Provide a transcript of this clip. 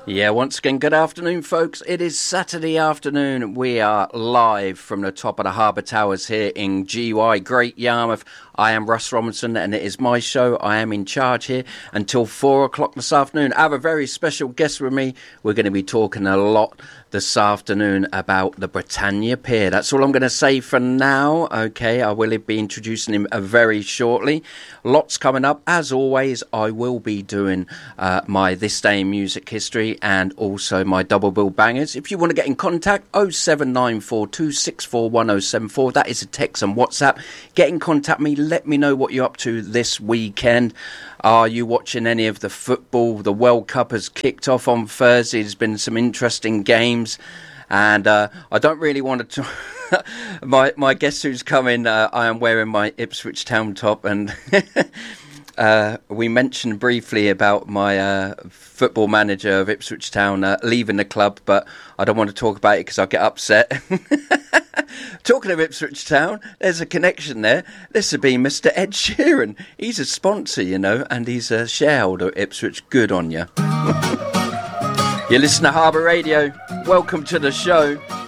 Yeah, once again, good afternoon, folks. It is Saturday afternoon. We are live from the top of the Harbour Towers here in GY, Great Yarmouth. I am Russ Robinson, and it is my show. I am in charge here until 4 o'clock this afternoon. I have a very special guest with me. We're going to be talking a lot this afternoon about the Britannia Pier. That's all I'm going to say for now. Okay, I will be introducing him very shortly. Lots coming up. As always, I will be doing my This Day in Music History and also my double bill bangers. If you want to get in contact, 07942641074. That is a text and WhatsApp. Get in contact with me. Let me know what you're up to this weekend. Are you watching any of the football? The World Cup has kicked off on Thursday. There's been some interesting games. And I don't really want to... my guest who's coming, I am wearing my Ipswich Town top. And we mentioned briefly about my football manager of Ipswich Town leaving the club. But I don't want to talk about it because I'll get upset. Talking of Ipswich Town, there's a connection there. This would be Mr. Ed Sheeran. He's a sponsor, you know, and he's a shareholder at Ipswich. Good on you. You listen to Harbour Radio. Welcome to the show.